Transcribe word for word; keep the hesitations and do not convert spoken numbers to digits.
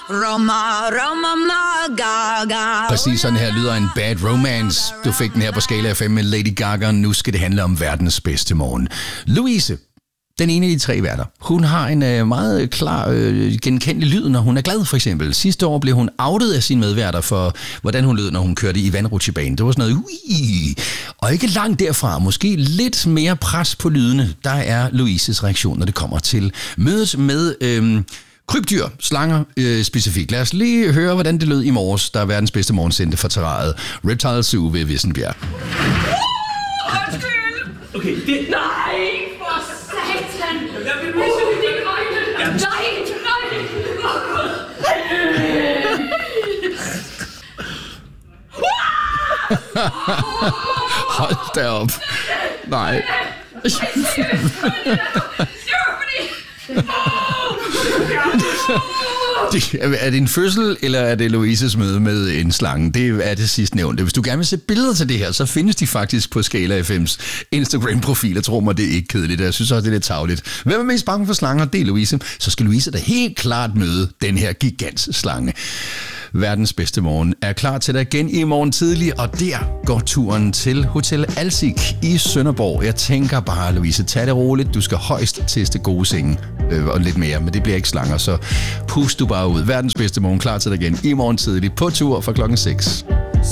Roma, Roma, Gaga. Præcis sådan her lyder en Bad Romance. Du fik den her på Skala F M med Lady Gaga. Nu skal det handle om verdens bedste morgen. Louise, den ene af de tre værter, hun har en øh, meget klar, øh, genkendelig lyd, når hun er glad, for eksempel. Sidste år blev hun outet af sine medværter for, hvordan hun lød, når hun kørte i vandrutsjebanen. Det var sådan noget, ui. Og ikke langt derfra, måske lidt mere pres på lydene. Der er Louises reaktion, når det kommer til mødet med øh, krybdyr, slanger øh, specifikt. Lad os lige høre, hvordan det lød i morges, der er verdens bedste morgensendte for terrariet Reptile Zoo ved Vissenbjerg. Okay, det... Nej, for satan! Jeg vil vise det dine øjne! Nej, nej! Hold da op. Nej. Det, er det en fødsel, eller er det Louises møde med en slange? Det er det sidste nævnte. Hvis du gerne vil se billeder til det her, så findes de faktisk på Skala F M's Instagram-profil. Jeg tror mig, det er ikke kedeligt. Jeg synes også, det er lidt tarveligt. Hvem er mest bange for slanger? Det er Louise. Så skal Louise da helt klart møde den her gigantslange. Verdens bedste morgen er klar til dig igen i morgen tidlig, og der går turen til Hotel Alsik i Sønderborg. Jeg tænker bare, Louise, tag det roligt. Du skal højst teste gode senge øh, og lidt mere, men det bliver ikke slanger, så pust du bare ud. Verdens bedste morgen klar til dig igen i morgen tidlig på tur fra klokken seks.